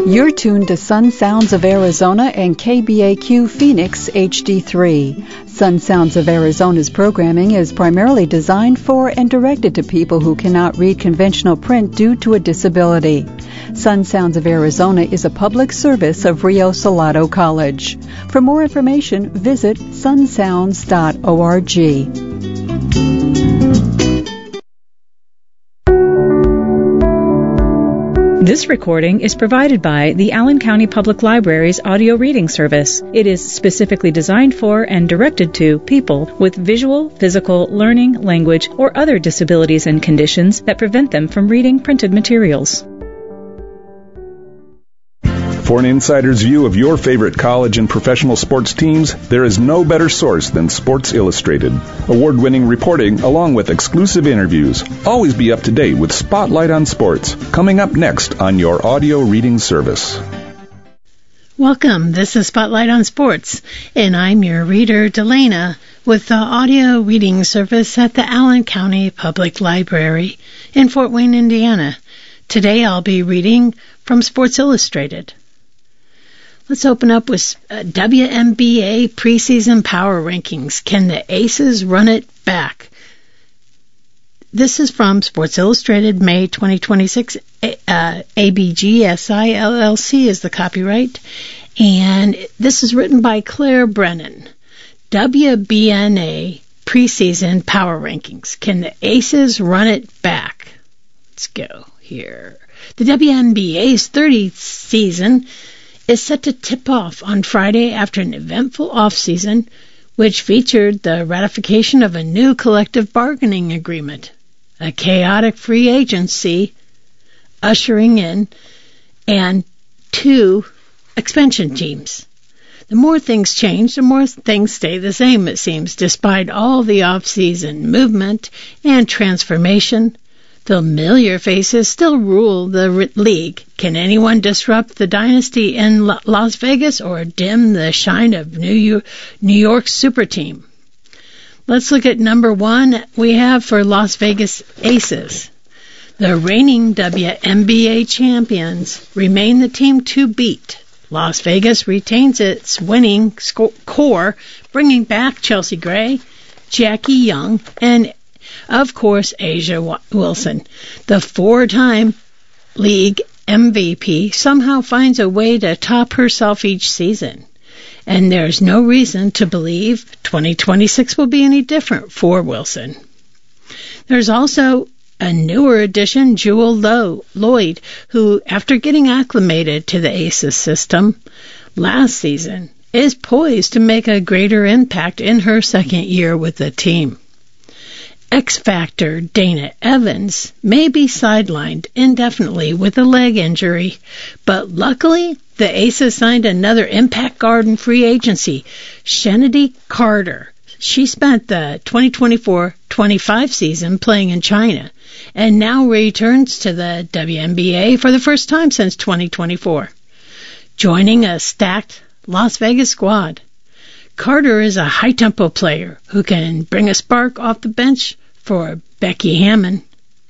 You're tuned to Sun Sounds of Arizona and KBAQ Phoenix HD3. Sun Sounds of Arizona's programming is primarily designed for and directed to people who cannot read conventional print due to a disability. Sun Sounds of Arizona is a public service of Rio Salado College. For more information, visit sunsounds.org. This recording is provided by the Allen County Public Library's audio reading service. It is specifically designed for and directed to people with visual, physical, learning, language, or other disabilities and conditions that prevent them from reading printed materials. For an insider's view of your favorite college and professional sports teams, there is no better source than Sports Illustrated. Award-winning reporting along with exclusive interviews. Always be up to date with Spotlight on Sports, coming up next on your audio reading service. Welcome. This is Spotlight on Sports, and I'm your reader, Delana, with the audio reading service at the Allen County Public Library in Fort Wayne, Indiana. Today I'll be reading from Sports Illustrated. Let's open up with WNBA preseason power rankings. Can the Aces run it back? This is from Sports Illustrated, May 2026. ABGSI LLC is the copyright. And this is written by Claire Brennan. WBNA preseason power rankings. Can the Aces run it back? Let's go here. The WNBA's 30th season is set to tip off on Friday after an eventful offseason, which featured the ratification of a new collective bargaining agreement, a chaotic free agency ushering in, and 2 expansion teams. The more things change, the more things stay the same, it seems, despite all the off-season movement and transformation. Familiar faces still rule the league. Can anyone disrupt the dynasty in Las Vegas or dim the shine of New York's super team? Let's look at number 1 we have for Las Vegas Aces. The reigning WNBA champions remain the team to beat. Las Vegas retains its winning core, bringing back Chelsea Gray, Jackie Young, and of course, A'ja Wilson. The 4-time league MVP somehow finds a way to top herself each season. And there's no reason to believe 2026 will be any different for Wilson. There's also a newer addition, Jewel Lloyd, who, after getting acclimated to the Aces system last season, is poised to make a greater impact in her second year with the team. X-Factor Dana Evans may be sidelined indefinitely with a leg injury, but luckily the Aces signed another impact guard in free agency, Shanity Carter. She spent the 2024-25 season playing in China and now returns to the WNBA for the first time since 2024, joining a stacked Las Vegas squad. Carter is a high-tempo player who can bring a spark off the bench for Becky Hammon.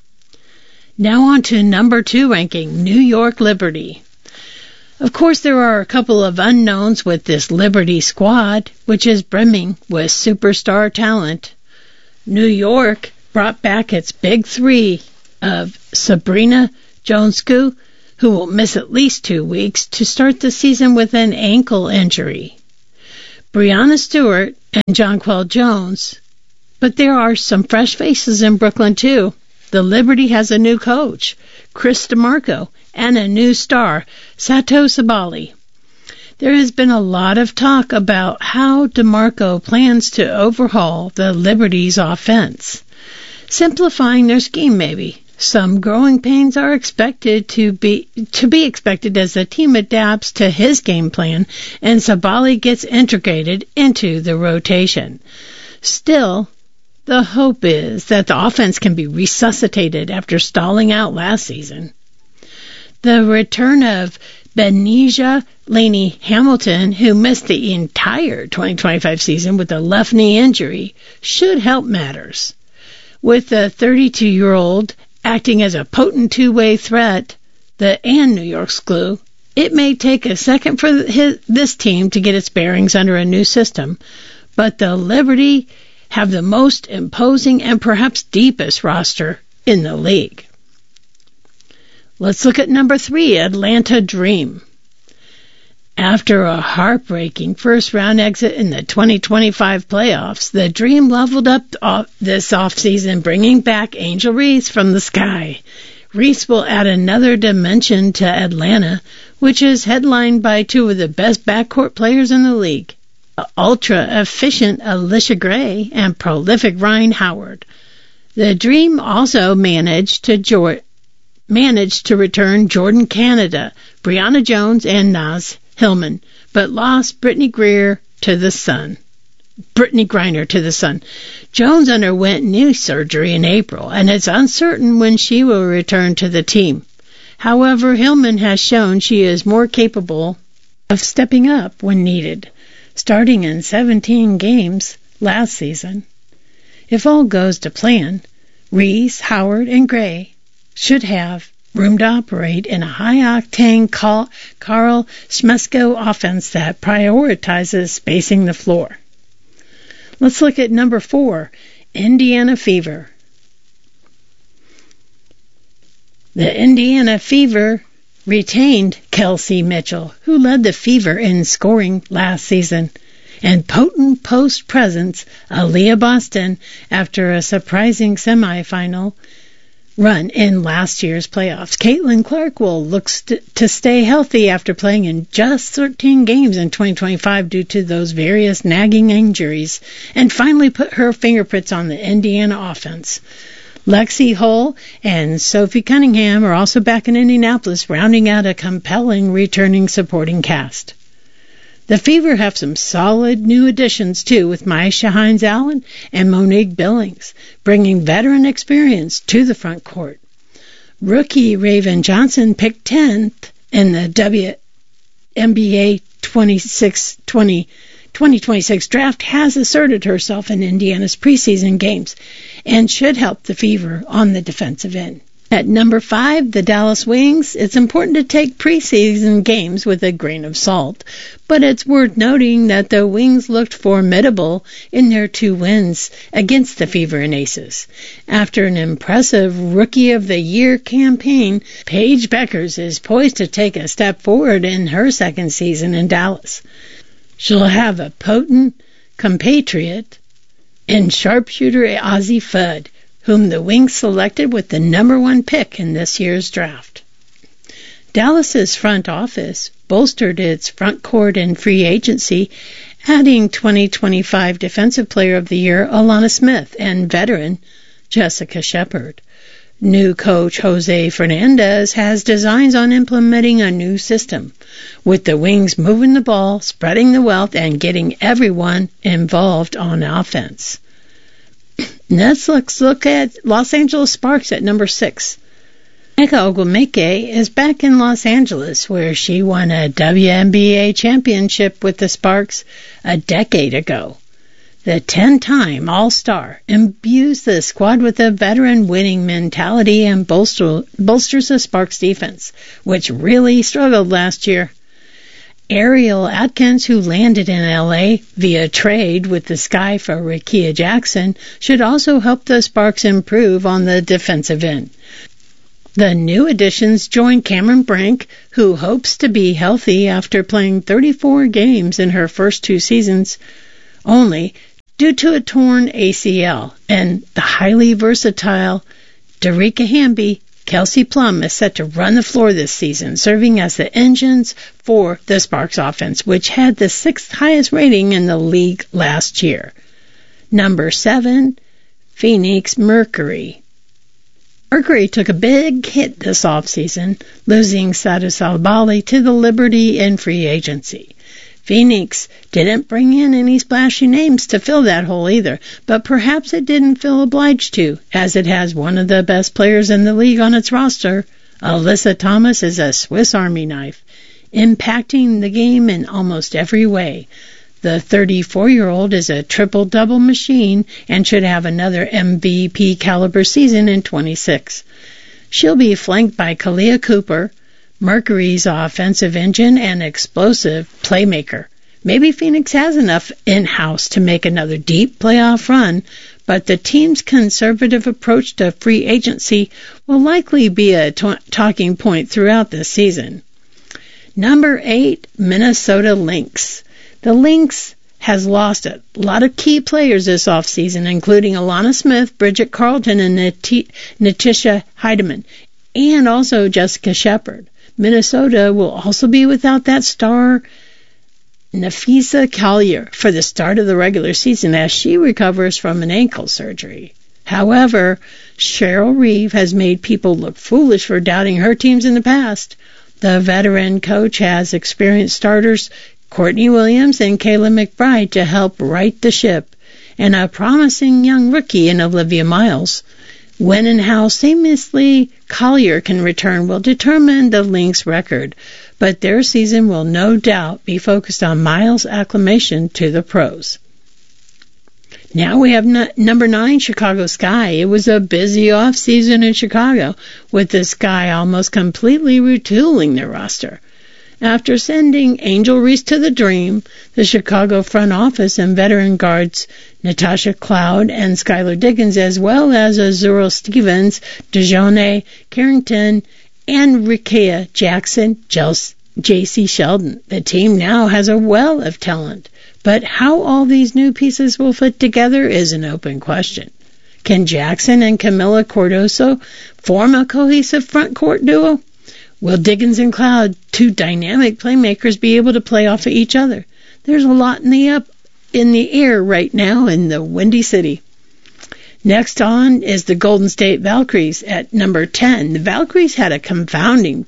Now on to number 2 ranking, New York Liberty. Of course, there are a couple of unknowns with this Liberty squad, which is brimming with superstar talent. New York brought back its big 3 of Sabrina Jonescu, who will miss at least 2 weeks to start the season with an ankle injury, Breanna Stewart, and Jonquel Jones. But there are some fresh faces in Brooklyn, too. The Liberty has a new coach, Chris DeMarco, and a new star, Sato Sabali. There has been a lot of talk about how DeMarco plans to overhaul the Liberty's offense, simplifying their scheme maybe. Some growing pains are expected to be expected as the team adapts to his game plan and Sabali gets integrated into the rotation. Still, the hope is that the offense can be resuscitated after stalling out last season. The return of Benija Laney Hamilton, who missed the entire 2025 season with a left knee injury, should help matters. With the 32-year-old acting as a potent two-way threat, and New York's glue, It may take a second for this team to get its bearings under a new system, but the Liberty have the most imposing and perhaps deepest roster in the league. Let's look at number 3, Atlanta Dream. After a heartbreaking first-round exit in the 2025 playoffs, the Dream leveled up this offseason, bringing back Angel Reese from the sky. Reese will add another dimension to Atlanta, which is headlined by 2 of the best backcourt players in the league, ultra-efficient Alicia Gray and prolific Ryan Howard. The Dream also managed to return Jordan Canada, Brianna Jones, and Naz Hillman, but lost Brittany Griner to the Sun. Jones underwent knee surgery in April, and it's uncertain when she will return to the team. However, Hillman has shown she is more capable of stepping up when needed, starting in 17 games last season. If all goes to plan, Reese, Howard, and Gray should have room to operate in a high-octane Carl Schmesko offense that prioritizes spacing the floor. Let's look at number 4, Indiana Fever. The Indiana Fever retained Kelsey Mitchell, who led the Fever in scoring last season, and potent post presence Aaliyah Boston after a surprising semifinal run in last year's playoffs. Caitlin Clark will look to stay healthy after playing in just 13 games in 2025 due to those various nagging injuries, and finally put her fingerprints on the Indiana offense. Lexi Hull and Sophie Cunningham are also back in Indianapolis, rounding out a compelling returning supporting cast. The Fever have some solid new additions, too, with Myesha Hines-Allen and Monique Billings, bringing veteran experience to the front court. Rookie Raven Johnson, picked 10th in the WNBA 2026 draft, has asserted herself in Indiana's preseason games and should help the Fever on the defensive end. At number 5, the Dallas Wings. It's important to take preseason games with a grain of salt, but it's worth noting that the Wings looked formidable in their 2 wins against the Fever and Aces. After an impressive Rookie of the Year campaign, Paige Beckers is poised to take a step forward in her second season in Dallas. She'll have a potent compatriot in sharpshooter Ozzie Fudd, whom the Wings selected with the number 1 pick in this year's draft. Dallas's front office bolstered its front court in free agency, adding 2025 Defensive Player of the Year Alana Smith and veteran Jessica Shepard. New coach Jose Fernandez has designs on implementing a new system, with the Wings moving the ball, spreading the wealth, and getting everyone involved on offense. Let's look at Los Angeles Sparks at number 6. Nneka Ogwumike is back in Los Angeles, where she won a WNBA championship with the Sparks a decade ago. The 10-time All-Star imbues the squad with a veteran winning mentality and bolsters the Sparks defense, which really struggled last year. Ariel Atkins, who landed in L.A. via trade with the Sky for Rickea Jackson, should also help the Sparks improve on the defensive end. The new additions join Cameron Brink, who hopes to be healthy after playing 34 games in her first 2 seasons only due to a torn ACL, and the highly versatile Darica Hamby. Kelsey Plum is set to run the floor this season, serving as the engines for the Sparks offense, which had the 6th highest rating in the league last year. Number 7, Phoenix Mercury. Mercury took a big hit this offseason, losing Sadu Salbali to the Liberty in free agency. Phoenix didn't bring in any splashy names to fill that hole either, but perhaps it didn't feel obliged to, as it has one of the best players in the league on its roster. Alyssa Thomas is a Swiss Army knife, impacting the game in almost every way. The 34-year-old is a triple-double machine and should have another MVP-caliber season in 26. She'll be flanked by Kalia Cooper, Mercury's offensive engine and explosive playmaker. Maybe Phoenix has enough in-house to make another deep playoff run, but the team's conservative approach to free agency will likely be a talking point throughout this season. Number 8, Minnesota Lynx. The Lynx has lost a lot of key players this offseason, including Alana Smith, Bridget Carlton, and Natisha Heidemann, and also Jessica Shepard. Minnesota will also be without that star Nafisa Collier for the start of the regular season as she recovers from an ankle surgery. However, Cheryl Reeve has made people look foolish for doubting her teams in the past. The veteran coach has experienced starters Courtney Williams and Kayla McBride to help right the ship, and a promising young rookie in Olivia Miles. When and how seamlessly Collier can return will determine the Lynx record, but their season will no doubt be focused on Miles' acclimation to the pros. Now we have number 9, Chicago Sky. It was a busy off-season in Chicago, with the Sky almost completely retooling their roster. After sending Angel Reese to the Dream, the Chicago front office and veteran guards Natasha Cloud and Skylar Diggins, as well as Azura Stevens, DeJounte Carrington, and Rickea Jackson, J.C. Sheldon. The team now has a well of talent, but how all these new pieces will fit together is an open question. Can Jackson and Camila Cardoso form a cohesive front court duo? Will Diggins and Cloud, two dynamic playmakers, be able to play off of each other? There's a lot in the air right now in the Windy City. Next on is the Golden State Valkyries at number 10. The Valkyries had a confounding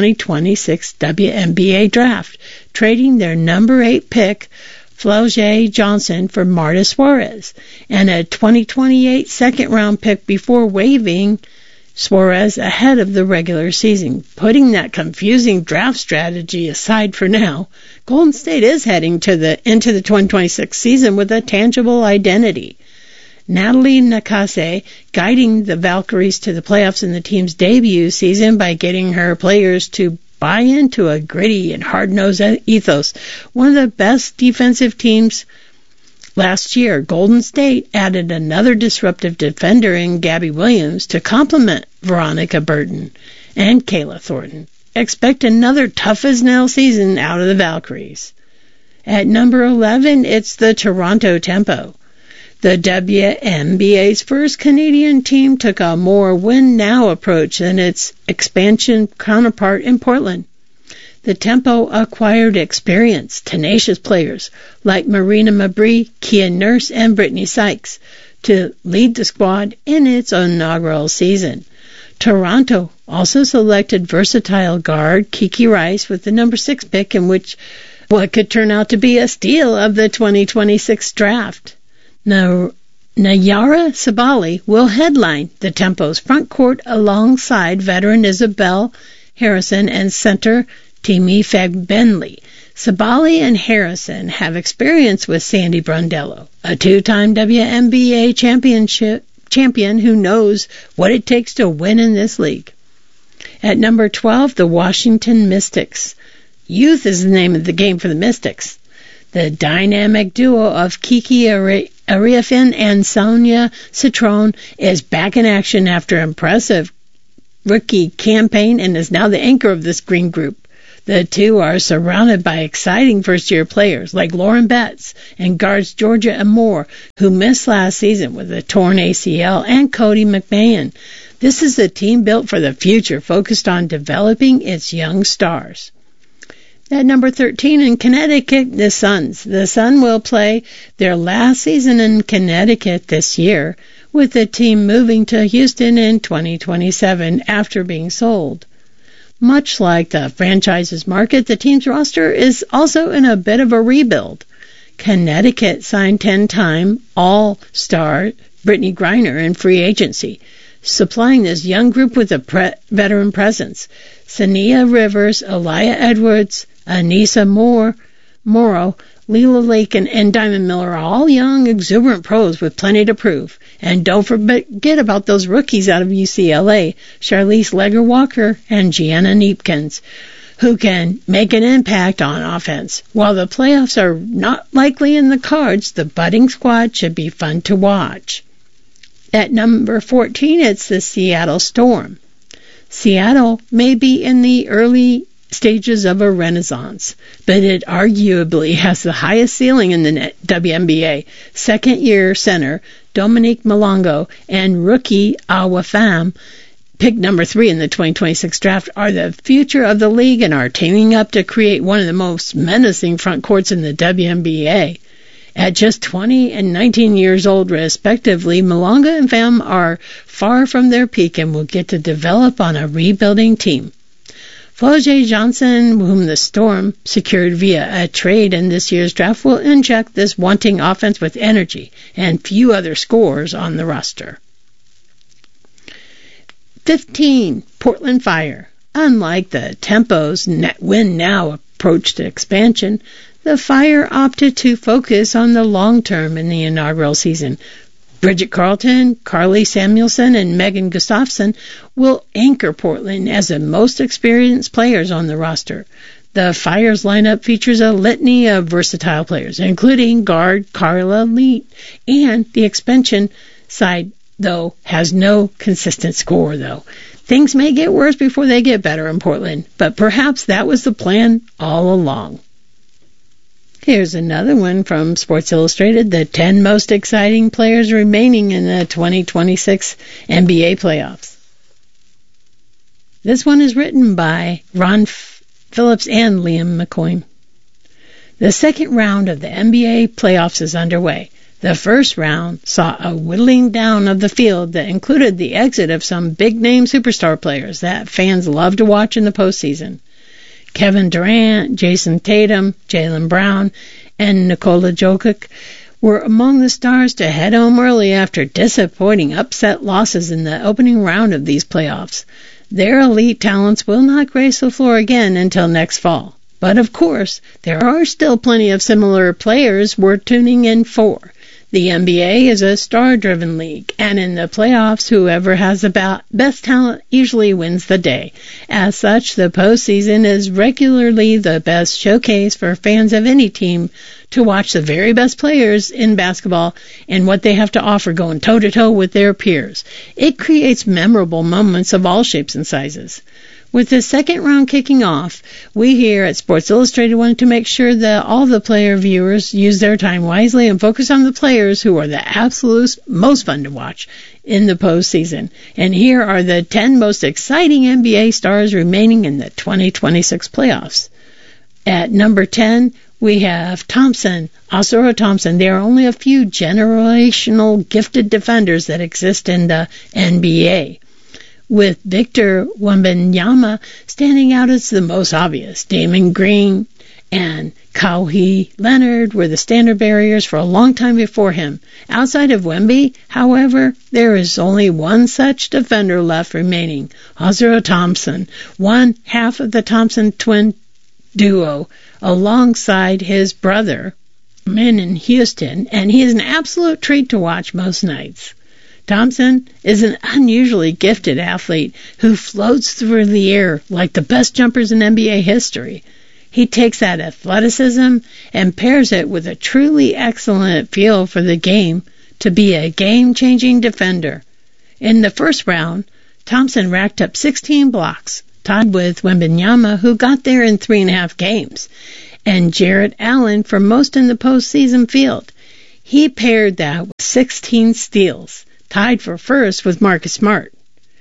2026 WNBA draft, trading their number 8 pick, Flau'jae Johnson, for Marta Suarez, and a 2028 second-round pick before waiving Suarez ahead of the regular season. Putting that confusing draft strategy aside for now, Golden State is heading into the 2026 season with a tangible identity. Natalie Nakase guiding the Valkyries to the playoffs in the team's debut season by getting her players to buy into a gritty and hard-nosed ethos. One of the best defensive teams last year, Golden State added another disruptive defender in Gabby Williams to complement Veronica Burton and Kayla Thornton. Expect another tough-as-nails season out of the Valkyries. At number 11, it's the Toronto Tempo. The WNBA's first Canadian team took a more win-now approach than its expansion counterpart in Portland. The Tempo acquired experienced, tenacious players like Marina Mabrey, Kia Nurse, and Brittany Sykes to lead the squad in its inaugural season. Toronto also selected versatile guard Kiki Rice with the number 6 pick, in which what could turn out to be a steal of the 2026 draft. Nayara Sabali will headline the Tempo's front court alongside veteran Isabel Harrison and center Timi Fagbenley. Sabali and Harrison have experience with Sandy Brondello, a 2-time WNBA champion who knows what it takes to win in this league. At number 12, the Washington Mystics. Youth is the name of the game for the Mystics. The dynamic duo of Kiki Ariafin and Sonia Citron is back in action after impressive rookie campaign and is now the anchor of this green group. The two are surrounded by exciting first-year players like Lauren Betts and guards Georgia Amore, who missed last season with a torn ACL, and Cody McMahon. This is a team built for the future, focused on developing its young stars. At number 13 in Connecticut, the Suns. The Sun will play their last season in Connecticut this year, with the team moving to Houston in 2027 after being sold. Much like the franchise's market, the team's roster is also in a bit of a rebuild. Connecticut signed 10-time All-Star Brittany Griner in free agency, supplying this young group with a veteran presence. Sania Rivers, Aliyah Edwards, Anissa Morrow Leela Lakin and Diamond Miller are all young, exuberant pros with plenty to prove. And don't forget about those rookies out of UCLA, Charlize Legger-Walker and Gianna Neepkins, who can make an impact on offense. While the playoffs are not likely in the cards, the budding squad should be fun to watch. At number 14, it's the Seattle Storm. Seattle may be in the early stages of a renaissance, but it arguably has the highest ceiling in the WNBA. Second-year center Dominique Malongo and rookie Awa Pham, pick number 3 in the 2026 draft, are the future of the league and are teaming up to create one of the most menacing front courts in the WNBA. At just 20 and 19 years old, respectively, Malonga and Pham are far from their peak and will get to develop on a rebuilding team. Floje Johnson, whom the Storm secured via a trade in this year's draft, will inject this wanting offense with energy and few other scores on the roster. 15. Portland Fire. Unlike the Tempo's win-now approach to expansion, the Fire opted to focus on the long term in the inaugural season. Bridget Carlton, Carly Samuelson, and Megan Gustafson will anchor Portland as the most experienced players on the roster. The Fire's lineup features a litany of versatile players, including guard Carla Lee, and the expansion side, though, has no consistent score, though. Things may get worse before they get better in Portland, but perhaps that was the plan all along. Here's another one from Sports Illustrated, the 10 most exciting players remaining in the 2026 NBA playoffs. This one is written by Ron Phillips and Liam McCoy. The second round of the NBA playoffs is underway. The first round saw a whittling down of the field that included the exit of some big-name superstar players that fans love to watch in the postseason. Kevin Durant, Jason Tatum, Jaylen Brown, and Nikola Jokic were among the stars to head home early after disappointing upset losses in the opening round of these playoffs. Their elite talents will not grace the floor again until next fall. But of course, there are still plenty of similar players worth tuning in for. The NBA is a star-driven league, and in the playoffs, whoever has the best talent usually wins the day. As such, the postseason is regularly the best showcase for fans of any team to watch the very best players in basketball and what they have to offer going toe-to-toe with their peers. It creates memorable moments of all shapes and sizes. With the second round kicking off, we here at Sports Illustrated wanted to make sure that all the player viewers use their time wisely and focus on the players who are the absolute most fun to watch in the postseason. And here are the 10 most exciting NBA stars remaining in the 2026 playoffs. At number 10, we have Osoro Thompson. There are only a few generational gifted defenders that exist in the NBA, with Victor Wembanyama standing out as the most obvious. Damon Green and Kawhi Leonard were the standard bearers for a long time before him. Outside of Wemby, however, there is only one such defender left remaining, Osoro Thompson, one half of the Thompson twin duo, alongside his brother, men in Houston, and he is an absolute treat to watch most nights. Thompson is an unusually gifted athlete who floats through the air like the best jumpers in NBA history. He takes that athleticism and pairs it with a truly excellent feel for the game to be a game-changing defender. In the first round, Thompson racked up 16 blocks, tied with Wembanyama, who got there in 3.5 games, and Jarrett Allen for most in the postseason field. He paired that with 16 steals, tied for first with Marcus Smart.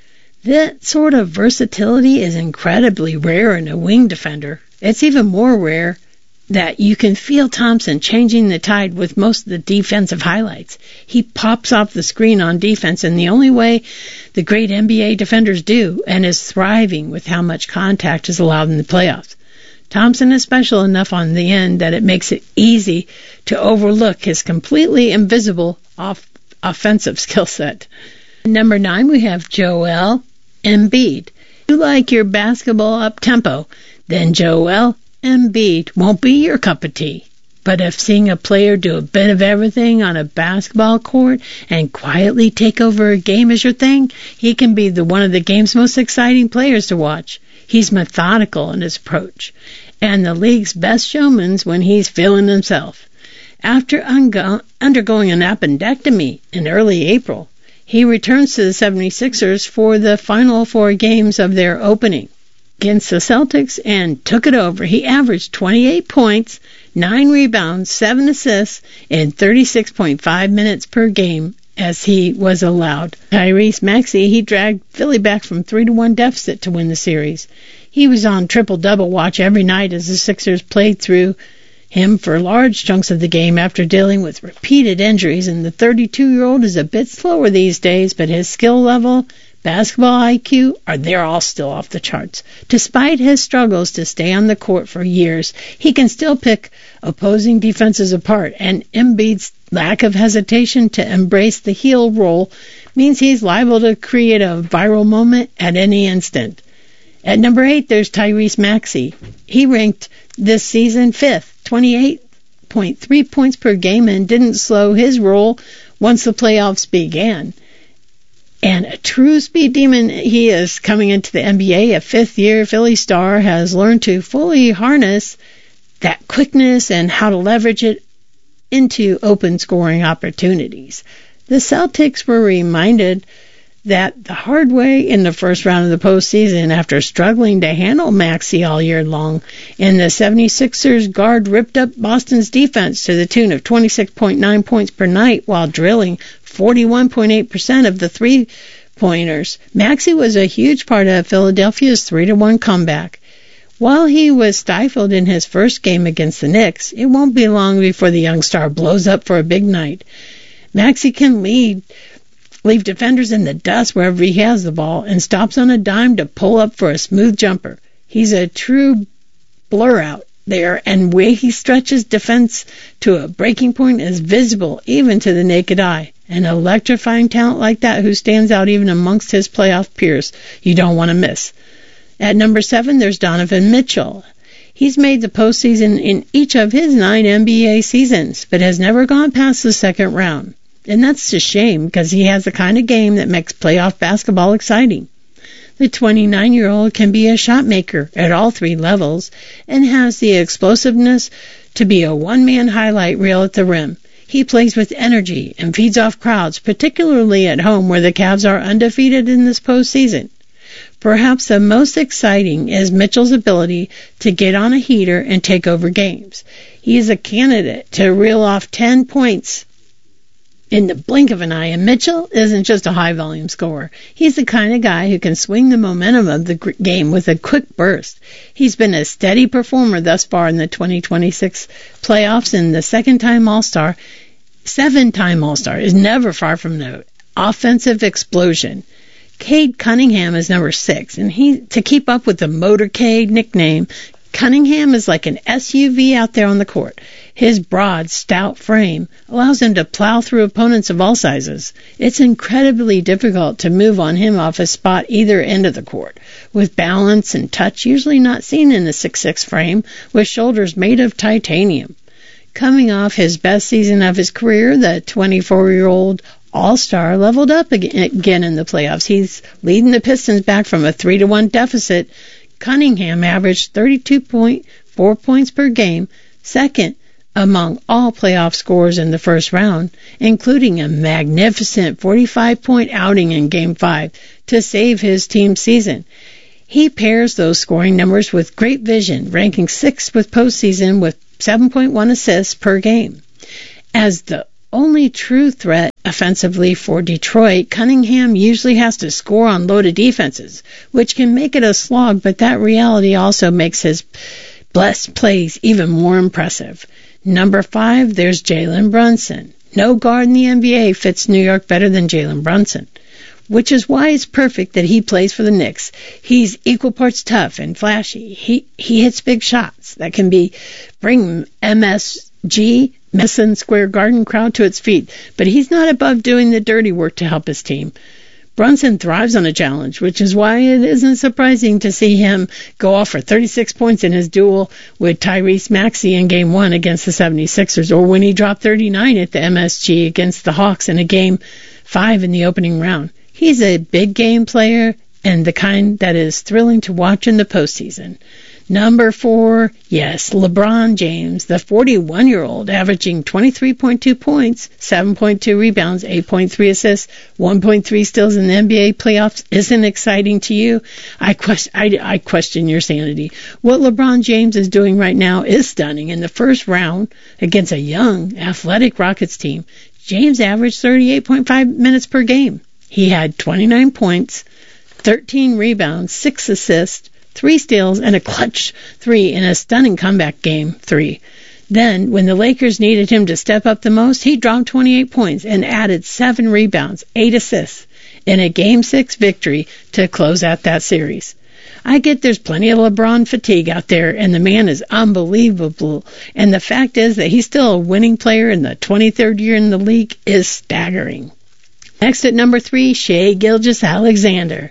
That sort of versatility is incredibly rare in a wing defender. It's even more rare that you can feel Thompson changing the tide with most of the defensive highlights. He pops off the screen on defense in the only way the great NBA defenders do, and is thriving with how much contact is allowed in the playoffs. Thompson is special enough on the end that it makes it easy to overlook his completely invisible offensive skill set. Number 9, we have Joel Embiid. If you like your basketball up-tempo, then Joel Embiid won't be your cup of tea. But if seeing a player do a bit of everything on a basketball court and quietly take over a game is your thing, he can be one of the game's most exciting players to watch. He's methodical in his approach, and the league's best showman when he's feeling himself. After undergoing an appendectomy in early April, he returns to the 76ers for the final 4 games of their opening against the Celtics and took it over. He averaged 28 points, 9 rebounds, 7 assists in 36.5 minutes per game as he was allowed. Tyrese Maxey, he dragged Philly back from 3-1 deficit to win the series. He was on triple-double watch every night as the Sixers played through him for large chunks of the game after dealing with repeated injuries, and the 32-year-old is a bit slower these days, but his skill level, basketball IQ, they're all still off the charts. Despite his struggles to stay on the court for years, he can still pick opposing defenses apart, and Embiid's lack of hesitation to embrace the heel role means he's liable to create a viral moment at any instant. At number 8, there's Tyrese Maxey. He ranked this season 5th, 28.3 points per game, and didn't slow his roll once the playoffs began. And a true speed demon he is coming into the NBA. A 5th-year Philly star has learned to fully harness that quickness and how to leverage it into open scoring opportunities. The Celtics were reminded that the hard way in the first round of the postseason after struggling to handle Maxey all year long, and the 76ers guard ripped up Boston's defense to the tune of 26.9 points per night while drilling 41.8% of the three-pointers. Maxey was a huge part of Philadelphia's 3-1 comeback. While he was stifled in his first game against the Knicks, it won't be long before the young star blows up for a big night. Maxey can leave defenders in the dust wherever he has the ball and stops on a dime to pull up for a smooth jumper. He's a true blur out there, and way he stretches defense to a breaking point is visible even to the naked eye. An electrifying talent like that who stands out even amongst his playoff peers you don't want to miss. At number 7, there's Donovan Mitchell. He's made the postseason in each of his 9 NBA seasons, but has never gone past the second round. And that's a shame because he has the kind of game that makes playoff basketball exciting. The 29-year-old can be a shot maker at all 3 levels and has the explosiveness to be a one-man highlight reel at the rim. He plays with energy and feeds off crowds, particularly at home where the Cavs are undefeated in this postseason. Perhaps the most exciting is Mitchell's ability to get on a heater and take over games. He is a candidate to reel off 10 points in the blink of an eye, and Mitchell isn't just a high-volume scorer. He's the kind of guy who can swing the momentum of the game with a quick burst. He's been a steady performer thus far in the 2026 playoffs, and the 7-time All-Star is never far from the offensive explosion. Cade Cunningham is number 6, and to keep up with the Motorcade nickname, Cunningham is like an SUV out there on the court. His broad, stout frame allows him to plow through opponents of all sizes. It's incredibly difficult to move on him off a spot either end of the court, with balance and touch usually not seen in a 6'6" frame with shoulders made of titanium. Coming off his best season of his career, the 24-year-old All-Star leveled up again in the playoffs. He's leading the Pistons back from a 3-1 deficit. Cunningham averaged 32.4 points per game, second among all playoff scorers in the first round, including a magnificent 45-point outing in Game 5 to save his team's season. He pairs those scoring numbers with great vision, ranking 6th with postseason with 7.1 assists per game. As the only true threat offensively for Detroit, Cunningham usually has to score on loaded defenses, which can make it a slog, but that reality also makes his blessed plays even more impressive. Number 5, there's Jalen Brunson. No guard in the NBA fits New York better than Jalen Brunson, which is why it's perfect that he plays for the Knicks. He's equal parts tough and flashy. He hits big shots that can bring MSG, Madison Square Garden crowd to its feet, but he's not above doing the dirty work to help his team. Brunson thrives on a challenge, which is why it isn't surprising to see him go off for 36 points in his duel with Tyrese Maxey in Game 1 against the 76ers, or when he dropped 39 at the MSG against the Hawks in a Game 5 in the opening round. He's a big game player and the kind that is thrilling to watch in the postseason. Number 4, yes, LeBron James, the 41-year-old, averaging 23.2 points, 7.2 rebounds, 8.3 assists, 1.3 steals in the NBA playoffs isn't exciting to you. I question your sanity. What LeBron James is doing right now is stunning. In the first round against a young, athletic Rockets team, James averaged 38.5 minutes per game. He had 29 points, 13 rebounds, 6 assists, 3 steals, and a clutch 3 in a stunning comeback Game 3. Then, when the Lakers needed him to step up the most, he dropped 28 points and added 7 rebounds, 8 assists in a Game 6 victory to close out that series. I get there's plenty of LeBron fatigue out there, and the man is unbelievable. And the fact is that he's still a winning player in the 23rd year in the league is staggering. Next at number 3, Shai Gilgeous-Alexander.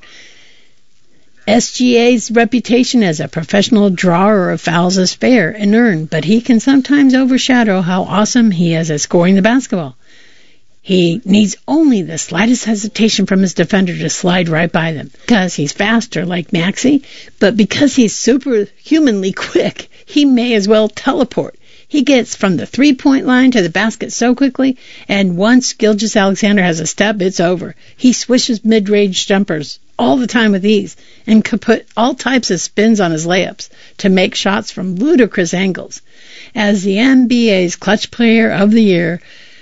SGA's reputation as a professional drawer of fouls is fair and earned, but he can sometimes overshadow how awesome he is at scoring the basketball. He needs only the slightest hesitation from his defender to slide right by them, because he's faster like Maxey, but because he's superhumanly quick, he may as well teleport. He gets from the three-point line to the basket so quickly, and once Gilgeous-Alexander has a step, it's over. He swishes mid-range jumpers all the time with ease and can put all types of spins on his layups to make shots from ludicrous angles. As the NBA's clutch player of the year,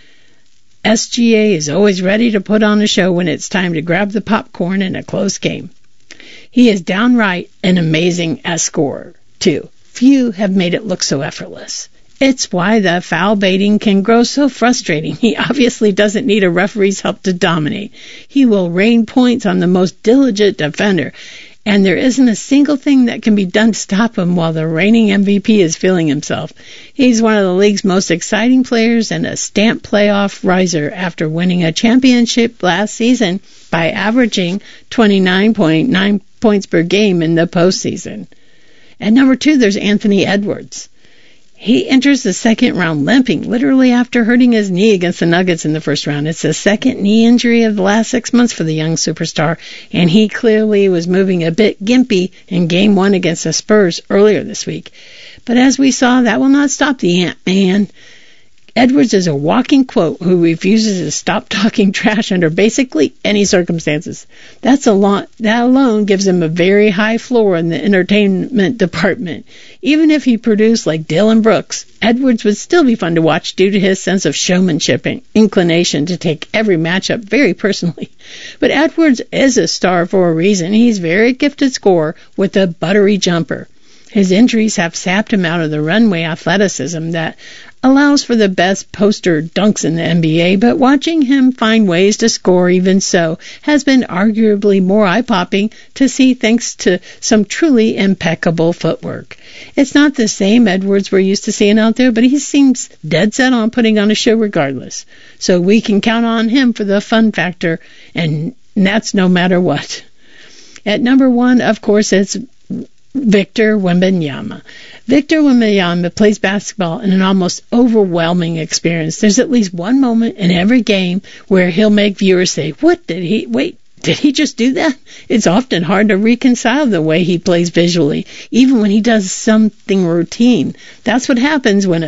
SGA is always ready to put on a show when it's time to grab the popcorn in a close game. He is downright an amazing as scorer, too. Few have made it look so effortless. It's why the foul baiting can grow so frustrating. He obviously doesn't need a referee's help to dominate. He will rain points on the most diligent defender, and there isn't a single thing that can be done to stop him while the reigning MVP is feeling himself. He's one of the league's most exciting players and a stamp playoff riser after winning a championship last season by averaging 29.9 points per game in the postseason. At number 2, there's Anthony Edwards. He enters the second round limping, literally after hurting his knee against the Nuggets in the first round. It's the second knee injury of the last 6 months for the young superstar, and he clearly was moving a bit gimpy in Game 1 against the Spurs earlier this week. But as we saw, that will not stop the Ant-Man. Edwards is a walking quote who refuses to stop talking trash under basically any circumstances. That alone gives him a very high floor in the entertainment department. Even if he produced like Dylan Brooks, Edwards would still be fun to watch due to his sense of showmanship and inclination to take every matchup very personally. But Edwards is a star for a reason. He's a very gifted scorer with a buttery jumper. His injuries have sapped him out of the runway athleticism that allows for the best poster dunks in the NBA, but watching him find ways to score even so has been arguably more eye-popping to see thanks to some truly impeccable footwork. It's not the same Edwards we're used to seeing out there, but he seems dead set on putting on a show regardless. So we can count on him for the fun factor, and that's no matter what. At number 1, of course, it's Victor Wembanyama. Victor Wembanyama plays basketball in an almost overwhelming experience. There's at least one moment in every game where he'll make viewers say, did he just do that? It's often hard to reconcile the way he plays visually, even when he does something routine. That's what happens when a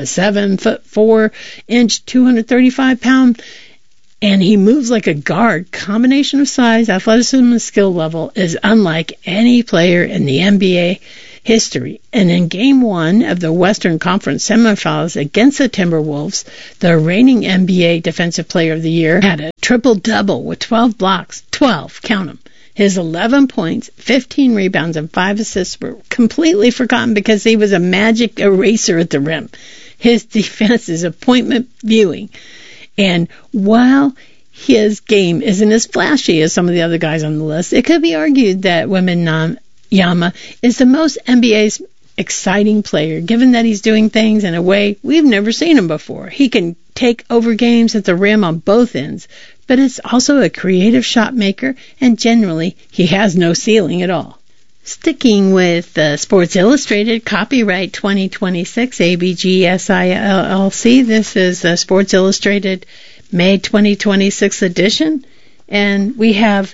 7'4", 235-pound and he moves like a guard. Combination of size, athleticism, and skill level is unlike any player in the NBA history. And in Game 1 of the Western Conference semifinals against the Timberwolves, the reigning NBA Defensive Player of the Year had a triple-double with 12 blocks. 12, count them. His 11 points, 15 rebounds, and 5 assists were completely forgotten because he was a magic eraser at the rim. His defense is appointment viewing. And while his game isn't as flashy as some of the other guys on the list, it could be argued that Wembanyama is the most NBA's exciting player, given that he's doing things in a way we've never seen him before. He can take over games at the rim on both ends, but is also a creative shot maker, and generally he has no ceiling at all. Sticking with Sports Illustrated, copyright 2026 ABGSI LLC. This is Sports Illustrated May 2026 edition, and we have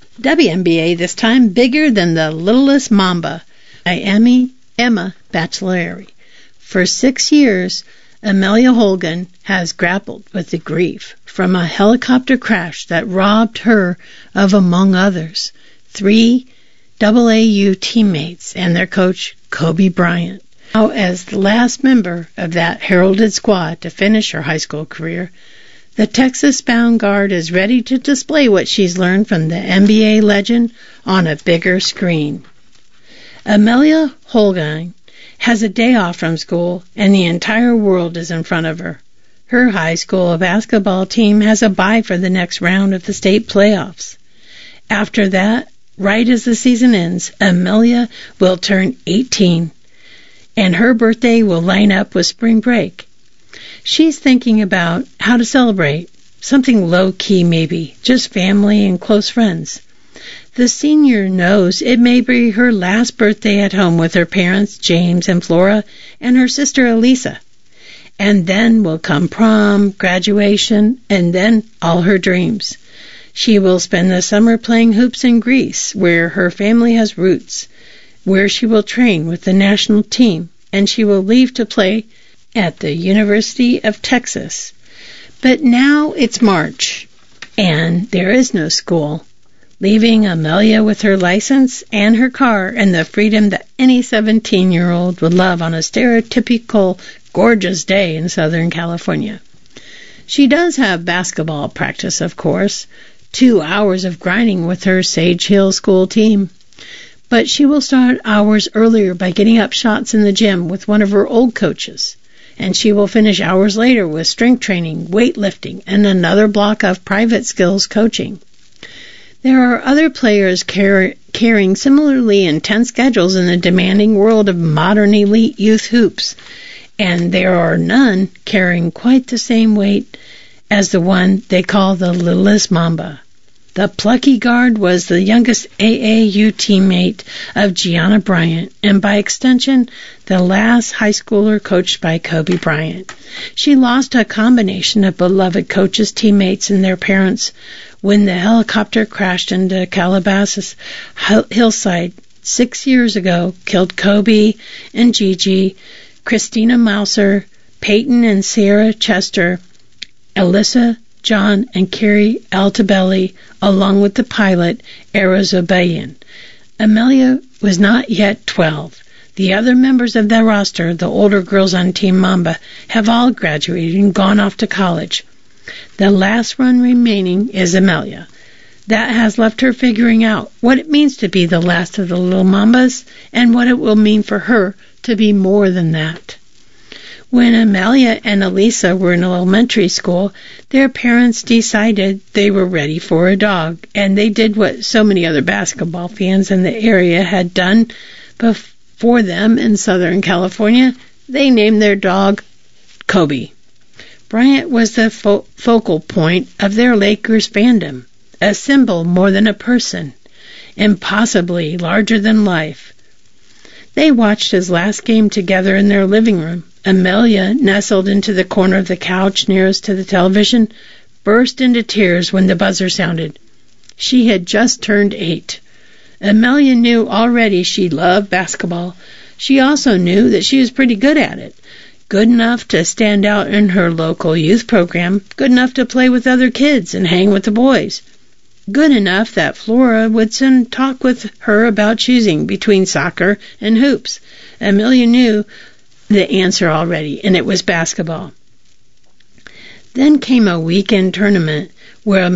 WNBA this time, Bigger Than the Littlest Mamba by Emma Baccellieri. For 6 years, Amelia Holgan has grappled with the grief from a helicopter crash that robbed her of, among others, 3 AAU teammates and their coach, Kobe Bryant. Now, as the last member of that heralded squad to finish her high school career, the Texas-bound guard is ready to display what she's learned from the NBA legend on a bigger screen. Amelia Holgan has a day off from school, and the entire world is in front of her. Her high school basketball team has a bye for the next round of the state playoffs. After that, right as the season ends, Amelia will turn 18, and her birthday will line up with spring break. She's thinking about how to celebrate, something low-key maybe, just family and close friends. The senior knows it may be her last birthday at home with her parents, James and Flora, and her sister, Elisa. And then will come prom, graduation, and then all her dreams. She will spend the summer playing hoops in Greece, where her family has roots, where she will train with the national team, and she will leave to play at the University of Texas. But now it's March, and there is no school, leaving Amelia with her license and her car and the freedom that any 17-year-old would love on a stereotypical gorgeous day in Southern California. She does have basketball practice, of course, 2 hours of grinding with her Sage Hill school team. But she will start hours earlier by getting up shots in the gym with one of her old coaches. And she will finish hours later with strength training, weightlifting, and another block of private skills coaching. There are other players carrying similarly intense schedules in the demanding world of modern elite youth hoops, and there are none carrying quite the same weight as the one they call the Littlest Mamba. The plucky guard was the youngest AAU teammate of Gianna Bryant, and by extension, the last high schooler coached by Kobe Bryant. She lost a combination of beloved coaches, teammates, and their parents when the helicopter crashed into Calabasas hillside 6 years ago, killed Kobe and Gigi, Christina Mauser, Peyton and Sarah Chester, Alyssa, John, and Carrie Altobelli, along with the pilot, Arazobayan. Amelia was not yet 12. The other members of the roster, the older girls on Team Mamba, have all graduated and gone off to college. The last one remaining is Amelia. That has left her figuring out what it means to be the last of the little Mambas and what it will mean for her to be more than that. When Amelia and Elisa were in elementary school, their parents decided they were ready for a dog, and they did what so many other basketball fans in the area had done before them in Southern California. They named their dog Kobe. Bryant was the focal point of their Lakers fandom, a symbol more than a person, and possibly larger than life. They watched his last game together in their living room. Amelia, nestled into the corner of the couch nearest to the television, burst into tears when the buzzer sounded. She had just turned 8. Amelia knew already she loved basketball. She also knew that she was pretty good at it. Good enough to stand out in her local youth program, good enough to play with other kids and hang with the boys. Good enough that Flora would soon talk with her about choosing between soccer and hoops. Amelia knew the answer already, and it was basketball. Then came a weekend tournament where